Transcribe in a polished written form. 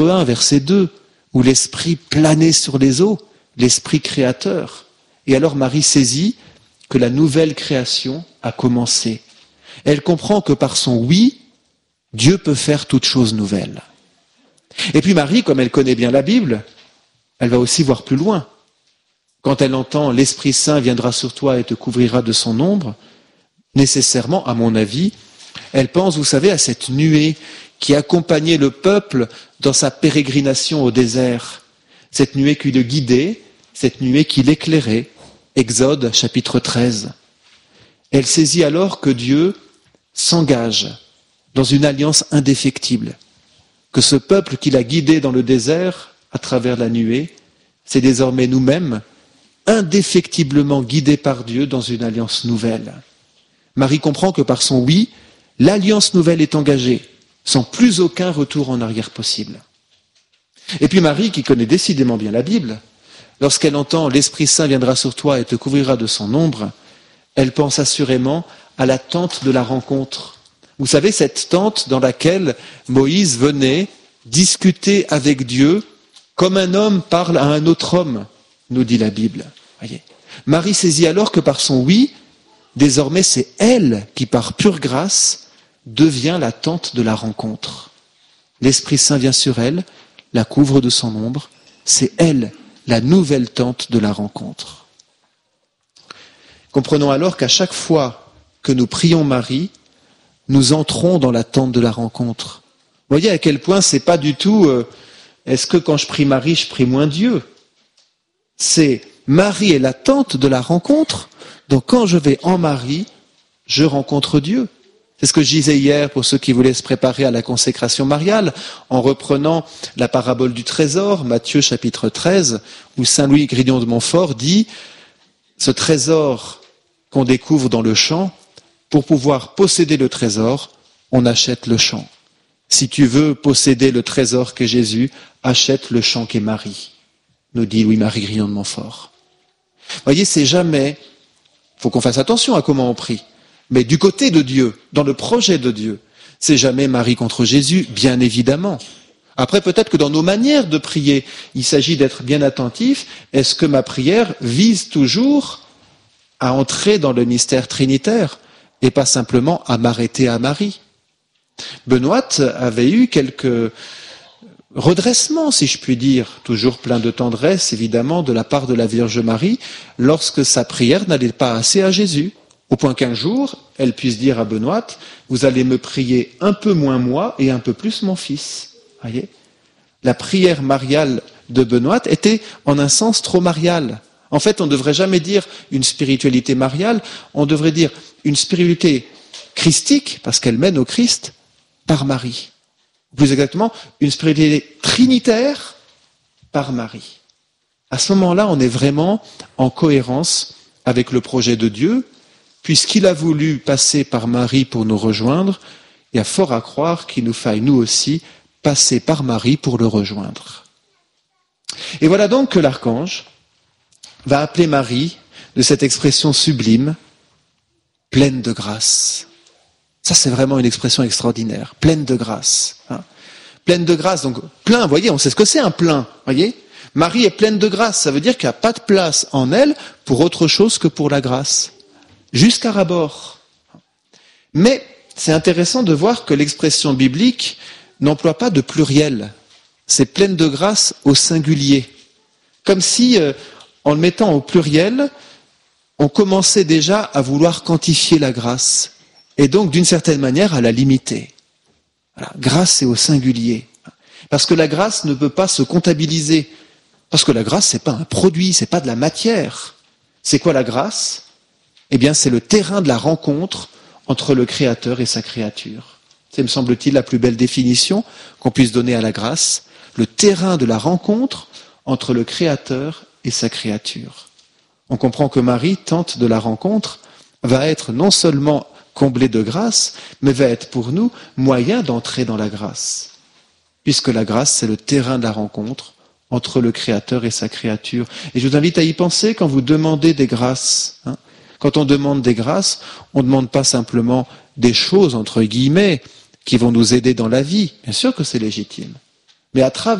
1, verset 2, où l'Esprit planait sur les eaux, l'Esprit créateur. Et alors Marie saisit que la nouvelle création a commencé. Elle comprend que par son oui, Dieu peut faire toute chose nouvelle. Et puis Marie, comme elle connaît bien la Bible, elle va aussi voir plus loin. Quand elle entend « l'Esprit Saint viendra sur toi et te couvrira de son ombre », nécessairement, à mon avis, elle pense, vous savez, à cette nuée qui accompagnait le peuple dans sa pérégrination au désert. Cette nuée qui le guidait, cette nuée qui l'éclairait. Exode chapitre 13. Elle saisit alors que Dieu s'engage dans une alliance indéfectible, que ce peuple qui l'a guidé dans le désert à travers la nuée, c'est désormais nous-mêmes, indéfectiblement guidés par Dieu dans une alliance nouvelle. Marie comprend que par son oui, l'alliance nouvelle est engagée, sans plus aucun retour en arrière possible. Et puis Marie, qui connaît décidément bien la Bible, lorsqu'elle entend « l'Esprit Saint viendra sur toi et te couvrira de son ombre », elle pense assurément à la tente de la rencontre. Vous savez, cette tente dans laquelle Moïse venait discuter avec Dieu comme un homme parle à un autre homme, nous dit la Bible. Voyez. Marie saisit alors que par son oui, désormais c'est elle qui, par pure grâce, devient la tente de la rencontre. L'Esprit Saint vient sur elle, la couvre de son ombre, c'est elle, la nouvelle tente de la rencontre. Comprenons alors qu'à chaque fois que nous prions Marie, nous entrons dans la tente de la rencontre. Vous voyez à quel point c'est pas du tout est-ce que quand je prie Marie, je prie moins Dieu? C'est Marie est la tente de la rencontre, donc quand je vais en Marie, je rencontre Dieu. C'est ce que je disais hier pour ceux qui voulaient se préparer à la consécration mariale, en reprenant la parabole du trésor, Matthieu chapitre 13, où Saint Louis Grignon de Montfort dit « Ce trésor qu'on découvre dans le champ, pour pouvoir posséder le trésor, on achète le champ. Si tu veux posséder le trésor qu'est Jésus, achète le champ qu'est Marie, nous dit Louis-Marie Grignon de Montfort. » Vous voyez, c'est jamais, il faut qu'on fasse attention à comment on prie, mais du côté de Dieu, dans le projet de Dieu, c'est jamais Marie contre Jésus, bien évidemment. Après, peut-être que dans nos manières de prier, il s'agit d'être bien attentif. Est-ce que ma prière vise toujours à entrer dans le mystère trinitaire et pas simplement à m'arrêter à Marie? Benoît avait eu quelques redressements, si je puis dire, toujours plein de tendresse, évidemment, de la part de la Vierge Marie, lorsque sa prière n'allait pas assez à Jésus. Au point qu'un jour, elle puisse dire à Benoît, vous allez me prier un peu moins moi et un peu plus mon fils. Voyez, la prière mariale de Benoît était en un sens trop mariale. En fait, on ne devrait jamais dire une spiritualité mariale, on devrait dire une spiritualité christique, parce qu'elle mène au Christ, par Marie. Plus exactement, une spiritualité trinitaire par Marie. À ce moment-là, on est vraiment en cohérence avec le projet de Dieu, puisqu'il a voulu passer par Marie pour nous rejoindre, il y a fort à croire qu'il nous faille, nous aussi, passer par Marie pour le rejoindre. Et voilà donc que l'archange va appeler Marie de cette expression sublime, pleine de grâce. Ça, c'est vraiment une expression extraordinaire, pleine de grâce. Hein. Pleine de grâce, donc plein, vous voyez, on sait ce que c'est un plein, voyez. Marie est pleine de grâce, ça veut dire qu'il n'y a pas de place en elle pour autre chose que pour la grâce. Jusqu'à ras-bord. Mais c'est intéressant de voir que l'expression biblique n'emploie pas de pluriel. C'est pleine de grâce au singulier. Comme si, en le mettant au pluriel, on commençait déjà à vouloir quantifier la grâce. Et donc, d'une certaine manière, à la limiter. Voilà. Grâce, c'est au singulier. Parce que la grâce ne peut pas se comptabiliser. Parce que la grâce, c'est pas un produit, c'est pas de la matière. C'est quoi la grâce ? Eh bien, c'est le terrain de la rencontre entre le Créateur et sa créature. C'est, me semble-t-il, la plus belle définition qu'on puisse donner à la grâce. Le terrain de la rencontre entre le Créateur et sa créature. On comprend que Marie, tente de la rencontre, va être non seulement comblée de grâce, mais va être pour nous moyen d'entrer dans la grâce. Puisque la grâce, c'est le terrain de la rencontre entre le Créateur et sa créature. Et je vous invite à y penser quand vous demandez des grâces. Hein. Quand on demande des grâces, on ne demande pas simplement des choses, entre guillemets, qui vont nous aider dans la vie. Bien sûr que c'est légitime. Mais à